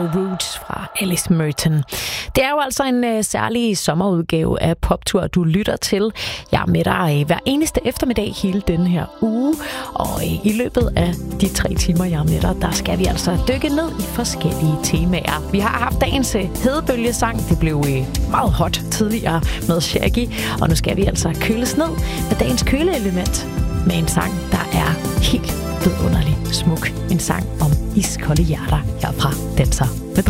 Roots fra Alice Merton. Det er jo altså en særlig sommerudgave af Poptur, du lytter til. Jeg er med dig hver eneste eftermiddag hele denne her uge, og i løbet af de 3 timer, jeg er med dig, der skal vi altså dykke ned i forskellige temaer. Vi har haft dagens hedebølgesang. Det blev meget hot tidligere med Shaggy, og nu skal vi altså køles ned med dagens køleelement med en sang, der er helt vidunderlig smuk. En sang om iskolde hjerter herfra Danser med